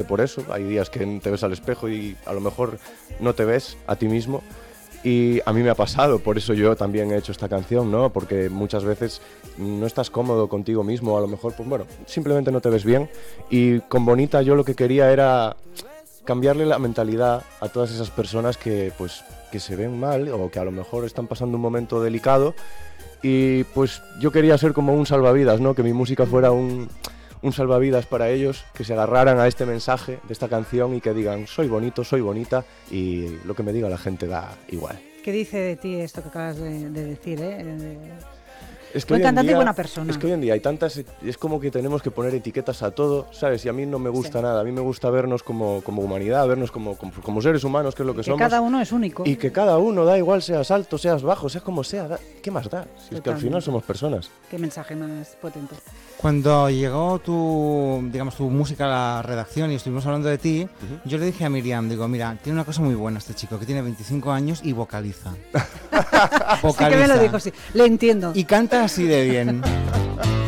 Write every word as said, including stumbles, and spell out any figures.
por eso. Hay días que te ves al espejo y a lo mejor no te ves a ti mismo. Y a mí me ha pasado, por eso yo también he hecho esta canción, ¿no? Porque muchas veces no estás cómodo contigo mismo, a lo mejor, pues bueno, simplemente no te ves bien. Y con Bonita yo lo que quería era cambiarle la mentalidad a todas esas personas que, pues, que se ven mal o que a lo mejor están pasando un momento delicado. Y pues yo quería ser como un salvavidas, ¿no? Que mi música fuera un, un salvavidas para ellos, que se agarraran a este mensaje de esta canción y que digan, soy bonito, soy bonita, y lo que me diga la gente da igual. ¿Qué dice de ti esto que acabas de, de decir, eh? eh Es que buen hoy en cantante día, y buena persona. Es que hoy en día hay tantas, es como que tenemos que poner etiquetas a todo, ¿sabes? Y a mí no me gusta sí. nada, a mí me gusta vernos como, como humanidad, vernos como, como, como seres humanos, que es lo que, que somos. Cada uno es único. Y que cada uno, da igual, seas alto, seas bajo, seas como sea, da, ¿qué más da? Si Totalmente. Es que al final somos personas. Qué mensaje más potente. Cuando llegó tu, digamos, tu música a la redacción y estuvimos hablando de ti, uh-huh. yo le dije a Miriam, digo, mira, tiene una cosa muy buena este chico, que tiene veinticinco años y vocaliza. vocaliza. Sí que me lo dijo, sí, le entiendo. Y canta así de bien.